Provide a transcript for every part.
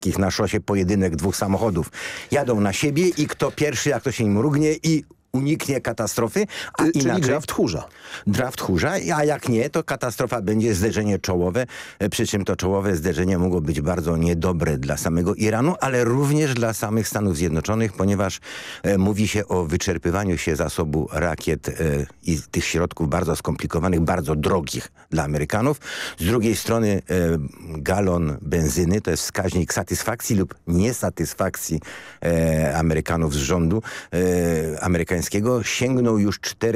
na szosie pojedynek dwóch samochodów. Jadą na siebie i kto pierwszy, jak to się im mrugnie i uniknie katastrofy, a Czyli inaczej... gra w tchórza. Gra w tchórza, a jak nie, to katastrofa będzie zderzenie czołowe, przy czym to czołowe zderzenie mogło być bardzo niedobre dla samego Iranu, ale również dla samych Stanów Zjednoczonych, ponieważ mówi się o wyczerpywaniu się zasobu rakiet i tych środków bardzo skomplikowanych, bardzo drogich dla Amerykanów. Z drugiej strony galon benzyny to jest wskaźnik satysfakcji lub niesatysfakcji Amerykanów z rządu amerykańskiego, sięgnął już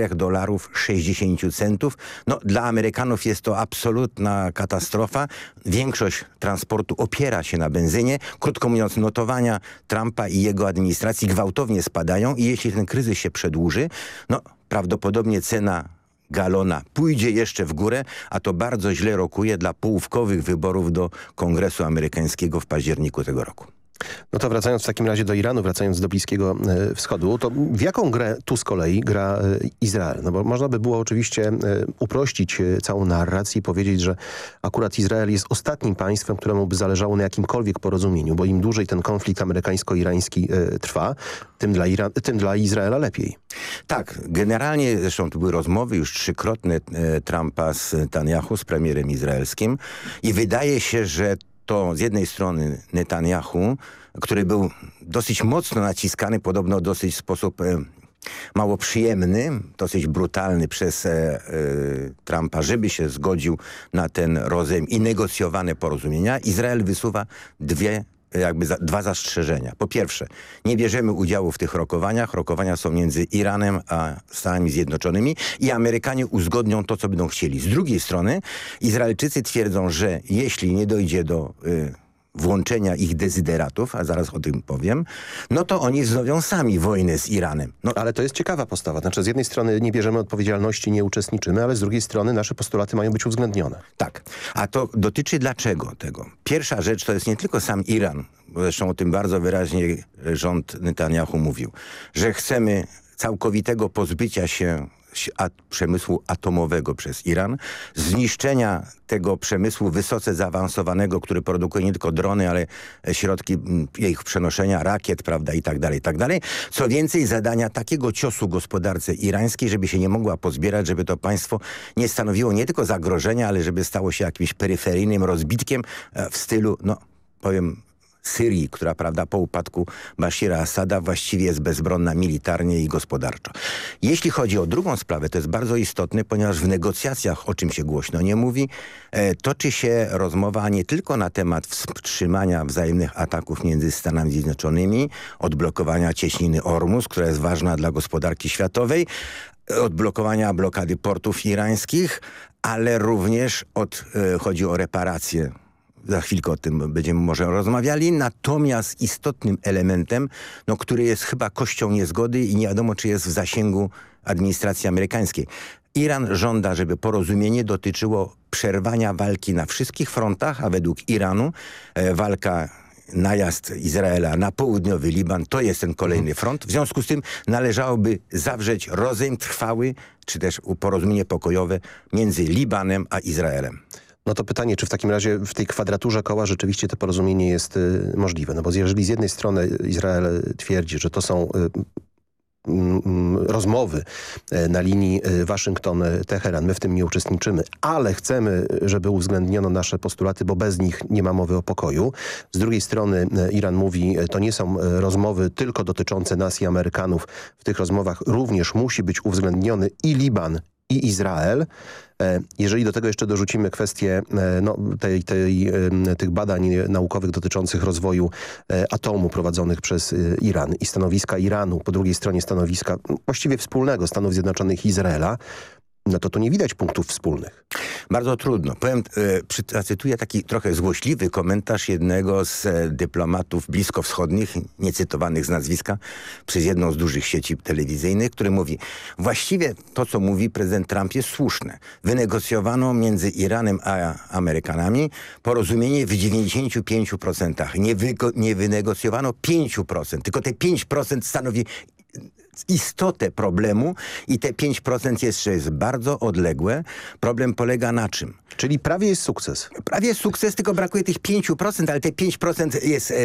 $4,60. No, dla Amerykanów jest to absolutna katastrofa. Większość transportu opiera się na benzynie. Krótko mówiąc, notowania Trumpa i jego administracji gwałtownie spadają i jeśli ten kryzys się przedłuży, no prawdopodobnie cena galona pójdzie jeszcze w górę, a to bardzo źle rokuje dla połówkowych wyborów do Kongresu Amerykańskiego w październiku tego roku. No to wracając w takim razie do Iranu, wracając do Bliskiego Wschodu, to w jaką grę tu z kolei gra Izrael? No bo można by było oczywiście uprościć całą narrację i powiedzieć, że akurat Izrael jest ostatnim państwem, któremu by zależało na jakimkolwiek porozumieniu, bo im dłużej ten konflikt amerykańsko-irański trwa, tym dla Izraela lepiej. Tak, generalnie zresztą tu były rozmowy już trzykrotne Trumpa z Netanyahu, z premierem izraelskim i wydaje się, że to z jednej strony Netanyahu, który był dosyć mocno naciskany, podobno dosyć w sposób mało przyjemny, dosyć brutalny przez Trumpa, żeby się zgodził na ten rozejm i negocjowane porozumienia. Izrael wysuwa dwa zastrzeżenia. Po pierwsze, nie bierzemy udziału w tych rokowaniach. Rokowania są między Iranem a Stanami Zjednoczonymi i Amerykanie uzgodnią to, co będą chcieli. Z drugiej strony Izraelczycy twierdzą, że jeśli nie dojdzie do włączenia ich dezyderatów, a zaraz o tym powiem, no to oni wznowią sami wojnę z Iranem. No, ale to jest ciekawa postawa. Znaczy z jednej strony nie bierzemy odpowiedzialności, nie uczestniczymy, ale z drugiej strony nasze postulaty mają być uwzględnione. Tak. A to dotyczy dlaczego tego? Pierwsza rzecz to jest nie tylko sam Iran, bo zresztą o tym bardzo wyraźnie rząd Netanyahu mówił, że chcemy całkowitego pozbycia się przemysłu atomowego przez Iran, zniszczenia tego przemysłu wysoce zaawansowanego, który produkuje nie tylko drony, ale środki ich przenoszenia, rakiet, prawda, i tak dalej, i tak dalej. Co więcej, zadania takiego ciosu gospodarce irańskiej, żeby się nie mogła pozbierać, żeby to państwo nie stanowiło nie tylko zagrożenia, ale żeby stało się jakimś peryferyjnym rozbitkiem w stylu, no powiem, Syrii, która, prawda, po upadku Bashira Assada właściwie jest bezbronna militarnie i gospodarczo. Jeśli chodzi o drugą sprawę, to jest bardzo istotne, ponieważ w negocjacjach, o czym się głośno nie mówi, toczy się rozmowa nie tylko na temat wstrzymania wzajemnych ataków między Stanami Zjednoczonymi, odblokowania cieśniny Ormus, która jest ważna dla gospodarki światowej, odblokowania blokady portów irańskich, ale również chodzi o reparacje. Za chwilkę o tym będziemy może rozmawiali. Natomiast istotnym elementem, który jest chyba kością niezgody i nie wiadomo, czy jest w zasięgu administracji amerykańskiej. Iran żąda, żeby porozumienie dotyczyło przerwania walki na wszystkich frontach, a według Iranu najazd Izraela na południowy Liban to jest ten kolejny front. W związku z tym należałoby zawrzeć rozejm trwały, czy też porozumienie pokojowe między Libanem a Izraelem. No to pytanie, czy w takim razie w tej kwadraturze koła rzeczywiście to porozumienie jest możliwe? No bo jeżeli z jednej strony Izrael twierdzi, że to są rozmowy na linii Waszyngton-Teheran, my w tym nie uczestniczymy, ale chcemy, żeby uwzględniono nasze postulaty, bo bez nich nie ma mowy o pokoju. Z drugiej strony Iran mówi, to nie są rozmowy tylko dotyczące nas i Amerykanów. W tych rozmowach również musi być uwzględniony i Liban, i Izrael. Jeżeli do tego jeszcze dorzucimy kwestię tych badań naukowych dotyczących rozwoju atomu prowadzonych przez Iran i stanowiska Iranu, po drugiej stronie stanowiska właściwie wspólnego Stanów Zjednoczonych i Izraela, no to tu nie widać punktów wspólnych. Bardzo trudno. Zacytuję taki trochę złośliwy komentarz jednego z dyplomatów bliskowschodnich, niecytowanych z nazwiska, przez jedną z dużych sieci telewizyjnych, który mówi, właściwie to, co mówi prezydent Trump, jest słuszne. Wynegocjowano między Iranem a Amerykanami porozumienie w 95%. Nie wynegocjowano 5%, tylko te 5% stanowi istotę problemu i te 5% jeszcze jest bardzo odległe. Problem polega na czym? Czyli prawie jest sukces. Prawie sukces, tylko brakuje tych 5%, ale te 5% jest